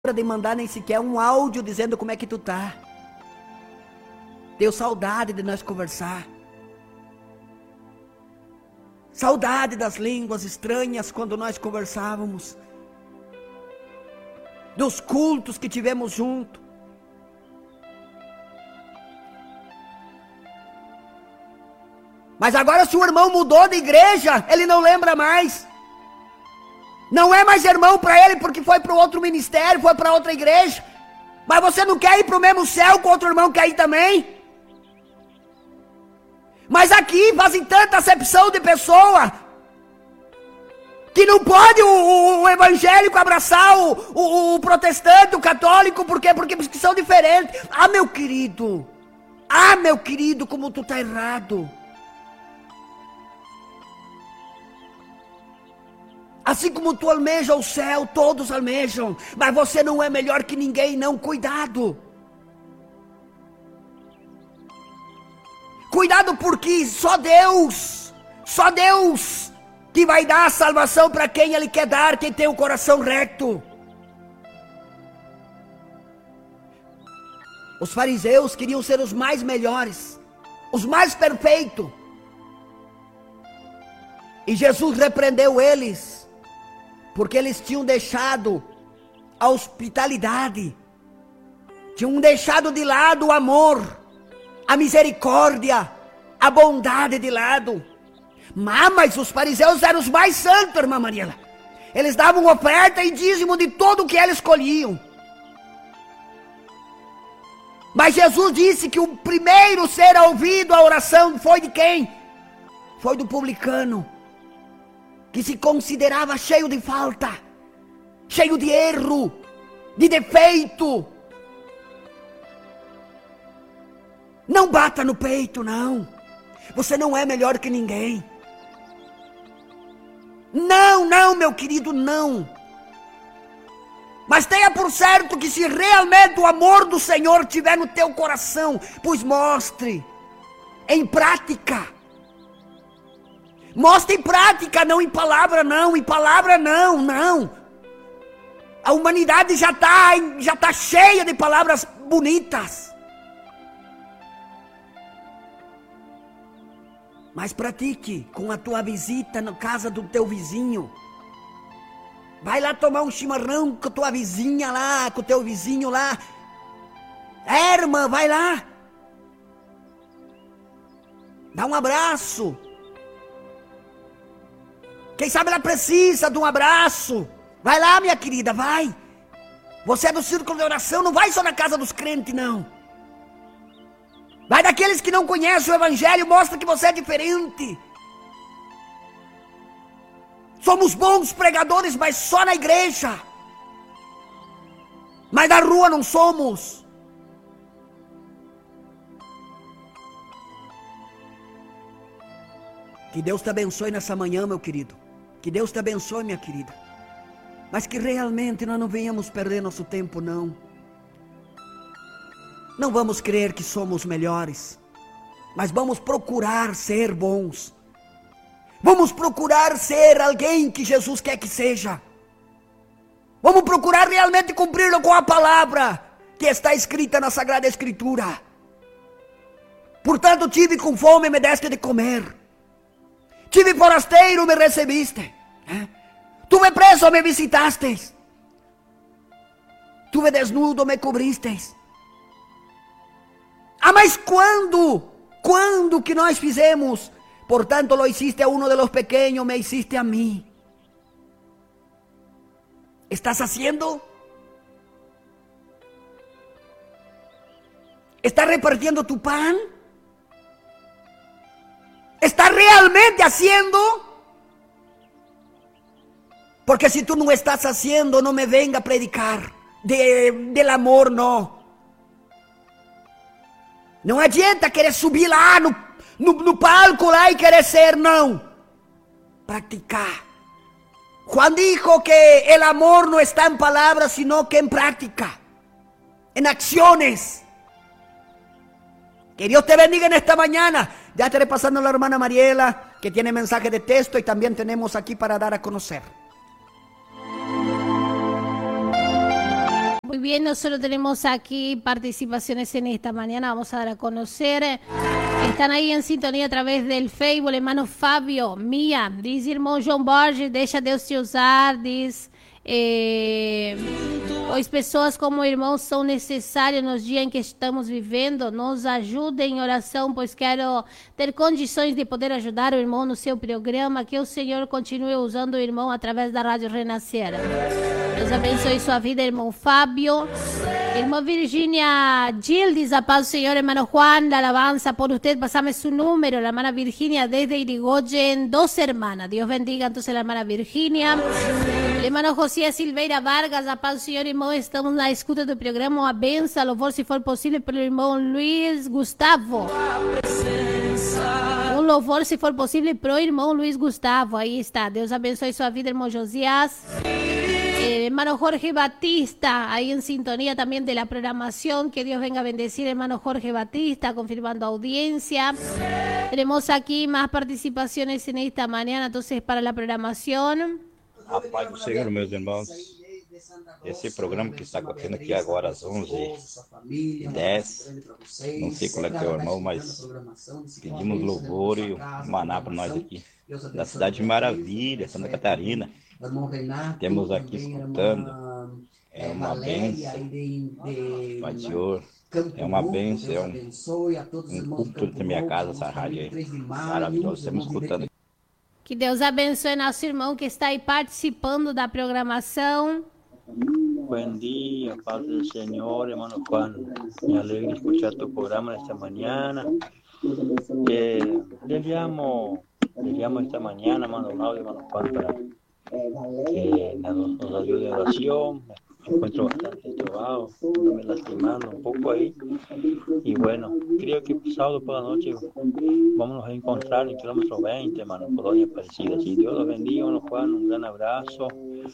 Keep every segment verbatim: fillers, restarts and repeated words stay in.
de mandar nem sequer um áudio dizendo como é que tu tá. Deu saudade de nós conversar. Saudade das línguas estranhas quando nós conversávamos. Dos cultos que tivemos junto. Mas agora se o irmão mudou de igreja, ele não lembra mais. Não é mais irmão para ele porque foi para outro ministério, foi para outra igreja. Mas você não quer ir para o mesmo céu que o outro irmão quer ir também? Mas aqui fazem tanta acepção de pessoa que não pode o, o, o evangélico abraçar o, o, o protestante, o católico, por quê? Porque são diferentes. Ah, meu querido, ah, meu querido, como tu tá errado. Assim como tu almeja o céu, todos almejam, mas você não é melhor que ninguém, não, cuidado. Cuidado porque só Deus, só Deus que vai dar a salvação para quem Ele quer dar, quem tem o coração reto. Os fariseus queriam ser os mais melhores, os mais perfeitos. E Jesus repreendeu eles. Porque eles tinham deixado a hospitalidade, tinham deixado de lado o amor, a misericórdia, a bondade de lado. Mas, mas os fariseus eram os mais santos, irmã Mariela. Eles davam oferta e dízimo de tudo o que eles colhiam. Mas Jesus disse que o primeiro ser ouvido a oração foi de quem? Foi do publicano, que se considerava cheio de falta, cheio de erro, de defeito. Não bata no peito, não. Você não é melhor que ninguém. Não, não, meu querido, não. Mas tenha por certo que se realmente o amor do Senhor estiver no teu coração, pois mostre em prática. Mostre em prática, não em palavra não, em palavra não, não. A humanidade já está já tá cheia de palavras bonitas. Mas pratique com a tua visita na casa do teu vizinho. Vai lá tomar um chimarrão com a tua vizinha lá, com o teu vizinho lá. É, irmã, vai lá. Dá um abraço. Quem sabe ela precisa de um abraço. Vai lá, minha querida, vai. Você é do círculo de oração, não vai só na casa dos crentes, não. Vai daqueles que não conhecem o evangelho, mostra que você é diferente. Somos bons pregadores, mas só na igreja. Mas na rua não somos. Que Deus te abençoe nessa manhã, meu querido. Que Deus te abençoe, minha querida. Mas que realmente nós não venhamos perder nosso tempo, não. Não vamos crer que somos melhores. Mas vamos procurar ser bons. Vamos procurar ser alguém que Jesus quer que seja. Vamos procurar realmente cumprir com a palavra que está escrita na Sagrada Escritura. Portanto, tive com fome, me deste de comer. Tive forasteiro, me recebiste. ¿Eh? Tuve preso, me visitasteis. Tuve desnudo, me cobristeis. Ah, mas quando? Quando que nós fizemos? Portanto, lo hiciste a uno de los pequeños, me hiciste a mí. ¿Estás haciendo? ¿Estás repartiendo tu pan? ¿Estás realmente haciendo? Porque si tú no estás haciendo, no me venga a predicar de, del amor, no. Não adianta querer subir lá no, no, no palco lá e querer ser, não. Practicar. Juan dijo que el amor no está en palabras, sino que en práctica, en acciones. Que Dios te bendiga en esta mañana. Ya estaré pasando a la hermana Mariela, que tiene mensaje de texto, y también tenemos aquí para dar a conocer. Muy bien, nosotros tenemos aquí participaciones en esta mañana, vamos a dar a conocer. Están aí em sintonia através do Facebook, hermano Fábio, Mia, diz irmão João Borges, deixa Deus te usar, diz... Eh, pois pessoas como irmãos são necessárias nos dias em que estamos vivendo. Nos ajudem em oração, pois quero ter condições de poder ajudar o irmão no seu programa. Que o Senhor continue usando o irmão através da Rádio Renascer. Deus abençoe sua vida, irmão Fábio. Irmã Virginia Gil, diz a paz do Senhor, hermano Juan, la alabanza por usted, pasame su número, la hermana Virginia desde Irigoyen, dos hermanas. Dios bendiga entonces la hermana Virginia. El hermano José Silveira Vargas, a paz do Senhor, irmão, estamos na escuta do programa, uma benção, louvor se for possível pelo irmão Luiz Gustavo. Um louvor se for possível pro irmão Luiz Gustavo, aí está, Deus abençoe sua vida, irmão Josias. Eh, hermano Jorge Batista, ahí en sintonía también de la programación, que Dios venga a bendecir, hermano Jorge Batista, confirmando audiencia. Tenemos aquí más participaciones en esta mañana, entonces, para la programación. A paz do Senhor, meus irmãos. Esse programa que está acontecendo aqui agora às onze e dez, não sei qual é que é o irmão, mas pedimos louvor e maná para nós aqui, da cidade de Maravilha, Santa Catarina. Temos aqui escutando, é uma bênção, Pai do Senhor, é uma bênção, é um, um culto da minha casa, essa rádio aí, maravilhosa, estamos escutando. Que Deus abençoe nosso irmão que está aí participando da programação. Buen día, paz del Señor, hermano Juan. Me alegra escuchar tu programa esta mañana. Eh, le llamo, le llamo esta mañana, hermano Mauro, hermano Juan, para que nos, nos ayude en oración. Me encuentro bastante estrobado, me lastimando un poco ahí. Y bueno, creo que sábado por la noche vamos a encontrar en kilómetro veinte, hermano, Colonia Aparecida. Si Dios los bendiga, hermano Juan, un gran abrazo.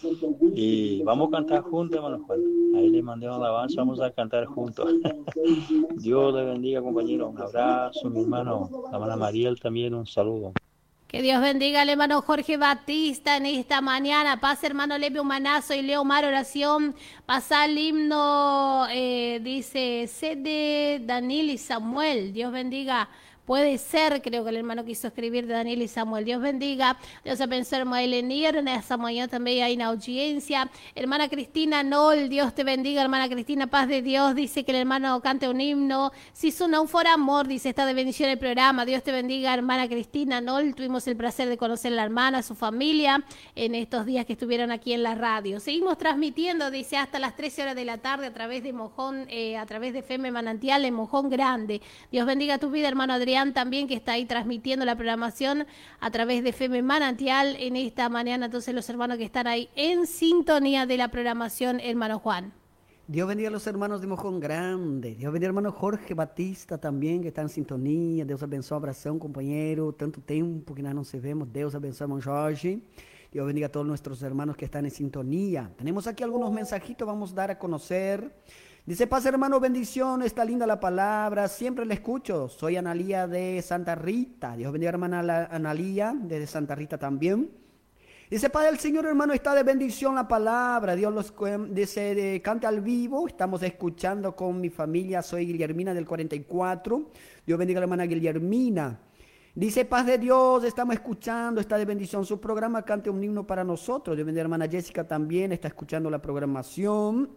Y vamos a cantar juntos, hermano Juan. Ahí le mandé una alabanza, vamos a cantar juntos. Dios le bendiga, compañero. Un abrazo, mi hermano, la hermana Mariel también, un saludo. Que Dios bendiga al hermano Jorge Batista en esta mañana. Pasa, hermano Lepe Humanazo y Leo Mar Oración. Pasa el himno, eh, dice, sede Daniel y Samuel. Dios bendiga. Puede ser, creo que el hermano quiso escribir de Daniel y Samuel. Dios bendiga. Dios a pensar en Elenir, en esta mañana también hay una audiencia. Hermana Cristina Nol, Dios te bendiga, hermana Cristina, paz de Dios. Dice que el hermano cante un himno. Si su no fuera amor, dice, está de bendición el programa. Dios te bendiga, hermana Cristina Nol. Tuvimos el placer de conocer a la hermana, a su familia, en estos días que estuvieron aquí en la radio. Seguimos transmitiendo, dice, hasta las trece horas de la tarde a través de Mojón, eh, a través de F M Manantial en Mojón Grande. Dios bendiga tu vida, hermano Adrián, también, que está ahí transmitiendo la programación a través de F M Manantial en esta mañana. Entonces, los hermanos que están ahí en sintonía de la programación, hermano Juan. Dios bendiga a los hermanos de Mojón Grande. Dios bendiga al hermano Jorge Batista también, que está en sintonía. Deus abençoe, abração, companheiro. Tanto tempo que nós não se vemos. Deus abençoe, hermano Jorge. Dios bendiga a todos nuestros hermanos que están en sintonía. Tenemos aquí algunos mensajitos, vamos a dar a conocer. Dice, paz hermano, bendición, está linda la palabra, siempre la escucho. Soy Analía de Santa Rita. Dios bendiga, hermana Analía, desde Santa Rita también. Dice, Padre del Señor, hermano, está de bendición la palabra. Dios los dice, de, cante al vivo. Estamos escuchando con mi familia. Soy Guillermina del cuarenta y cuatro. Dios bendiga a la hermana Guillermina. Dice, paz de Dios, estamos escuchando, está de bendición su programa, cante un himno para nosotros. Dios bendiga a la hermana Jessica también, está escuchando la programación.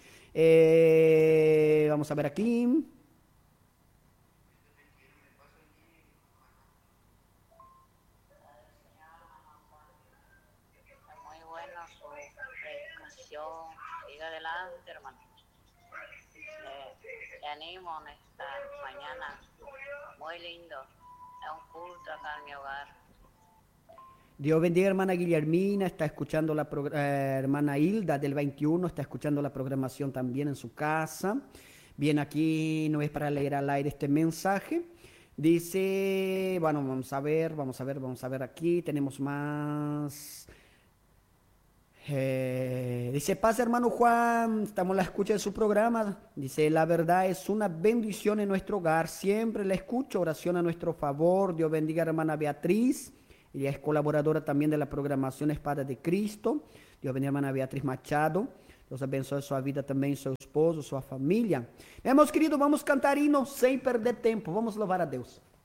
Eh, vamos a ver aquí. Muy bueno su predicación. Siga adelante, hermano. Eh, te animo en esta mañana. Muy lindo. Es un culto acá en mi hogar. Dios bendiga, hermana Guillermina, está escuchando la pro, eh, hermana Hilda del veintiuno, está escuchando la programación también en su casa. Bien, aquí no es para leer al aire este mensaje. Dice, bueno, vamos a ver, vamos a ver, vamos a ver aquí, tenemos más. Eh, dice, paz hermano Juan, estamos a la escucha de su programa. Dice, la verdad es una bendición en nuestro hogar, siempre la escucho, oración a nuestro favor. Dios bendiga, hermana Beatriz. Ella es colaboradora también de la programación Espada de Cristo. Dios bendiga, hermana Beatriz Machado. Deus abençoe sua vida também, seu esposo, sua família. Meus queridos, vamos cantar hino sem perder tempo. Vamos louvar a Deus.